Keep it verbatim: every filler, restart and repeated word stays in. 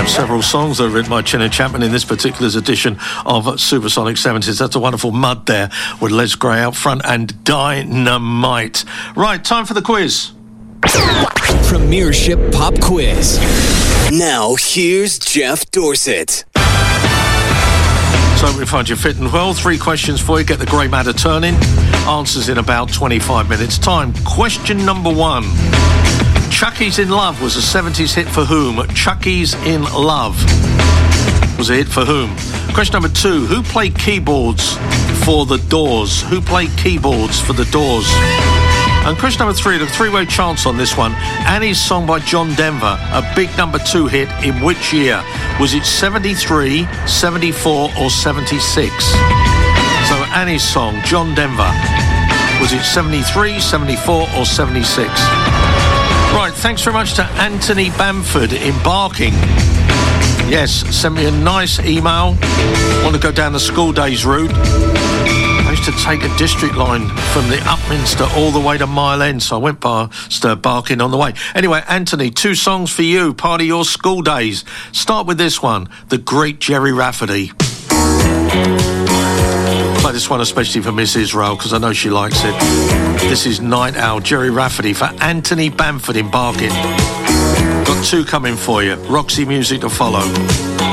have several songs that are written by Chin and Chapman in this particular edition of Supersonic seventies. That's a wonderful Mud there with Les Gray out front and Dynamite. Right, time for the quiz. Premiership Pop Quiz. Now, here's Jeff Dorset. So we find you fit and well. Three questions for you. Get the grey matter turning. Answers in about twenty-five minutes time. Question number one. Chucky's in Love was a seventies hit for whom? Chucky's in Love was a hit for whom? Question number two. Who played keyboards for The Doors? Who played keyboards for The Doors? And question number three, the three-way chance on this one. Annie's Song by John Denver, a big number two hit in which year? Was it seventy-three, seventy-four or seventy-six? So Annie's Song, John Denver. Was it seventy-three, seventy-four or seventy-six? Right, thanks very much to Anthony Bamford in Barking. Yes, sent me a nice email. Want to go down the school days route. I used to take a district line from the Upminster all the way to Mile End, so I went past uh, Barking on the way. Anyway, Anthony, two songs for you, part of your school days. Start with this one, The Great Gerry Rafferty. Play this one especially for Miss Israel, because I know she likes it. This is Night Owl, Gerry Rafferty, for Anthony Bamford in Barking. Got two coming for you. Roxy music to follow.